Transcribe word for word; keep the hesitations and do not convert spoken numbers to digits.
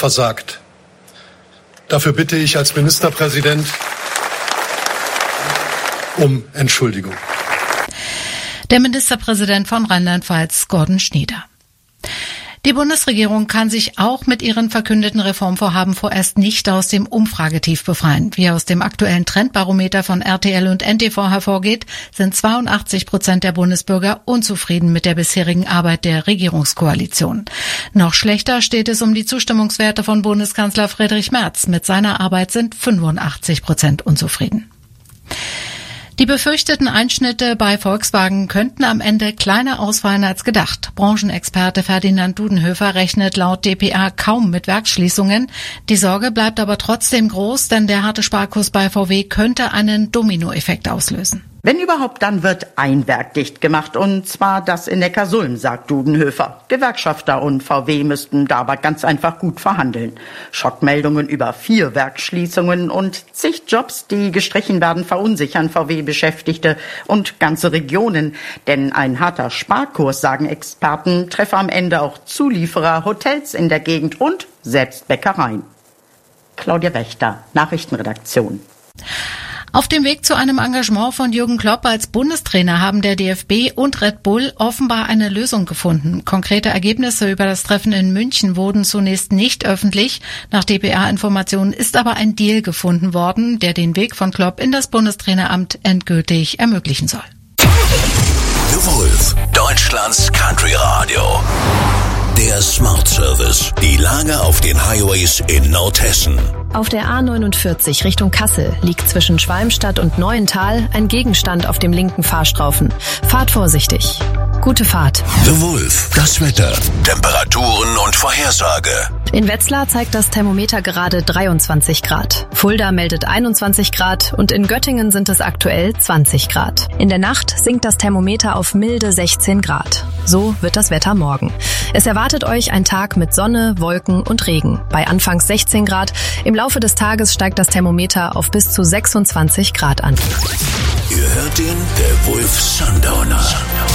versagt. Dafür bitte ich als Ministerpräsident um Entschuldigung. Der Ministerpräsident von Rheinland-Pfalz, Gordon Schnieder. Die Bundesregierung kann sich auch mit ihren verkündeten Reformvorhaben vorerst nicht aus dem Umfragetief befreien. Wie aus dem aktuellen Trendbarometer von R T L und N T V hervorgeht, sind zweiundachtzig Prozent der Bundesbürger unzufrieden mit der bisherigen Arbeit der Regierungskoalition. Noch schlechter steht es um die Zustimmungswerte von Bundeskanzler Friedrich Merz. Mit seiner Arbeit sind fünfundachtzig Prozent unzufrieden. Die befürchteten Einschnitte bei Volkswagen könnten am Ende kleiner ausfallen als gedacht. Branchenexperte Ferdinand Dudenhöfer rechnet laut D P A kaum mit Werksschließungen. Die Sorge bleibt aber trotzdem groß, denn der harte Sparkurs bei V W könnte einen Dominoeffekt auslösen. Wenn überhaupt, dann wird ein Werk dicht gemacht, und zwar das in Neckarsulm, sagt Dudenhöfer. Gewerkschafter und V W müssten da aber ganz einfach gut verhandeln. Schockmeldungen über vier Werksschließungen und zig Jobs, die gestrichen werden, verunsichern V W-Beschäftigte und ganze Regionen. Denn ein harter Sparkurs, sagen Experten, treffe am Ende auch Zulieferer, Hotels in der Gegend und selbst Bäckereien. Claudia Wächter, Nachrichtenredaktion. Auf dem Weg zu einem Engagement von Jürgen Klopp als Bundestrainer haben der D F B und Red Bull offenbar eine Lösung gefunden. Konkrete Ergebnisse über das Treffen in München wurden zunächst nicht öffentlich. Nach D P A-Informationen ist aber ein Deal gefunden worden, der den Weg von Klopp in das Bundestraineramt endgültig ermöglichen soll. The Wolf, Deutschlands Country Radio. Der Smart Service. Die Lage auf den Highways in Nordhessen. Auf der A neunundvierzig Richtung Kassel liegt zwischen Schwalmstadt und Neuental ein Gegenstand auf dem linken Fahrstreifen. Fahrt vorsichtig. Gute Fahrt. The Wolf, das Wetter, Temperaturen und Vorhersage. In Wetzlar zeigt das Thermometer gerade dreiundzwanzig Grad. Fulda meldet einundzwanzig Grad und in Göttingen sind es aktuell zwanzig Grad. In der Nacht sinkt das Thermometer auf milde sechzehn Grad. So wird das Wetter morgen. Es erwartet euch ein Tag mit Sonne, Wolken und Regen. Bei anfangs sechzehn Grad. Im Laufe des Tages steigt das Thermometer auf bis zu sechsundzwanzig Grad an. Ihr hört den, der Wolf Sundowner.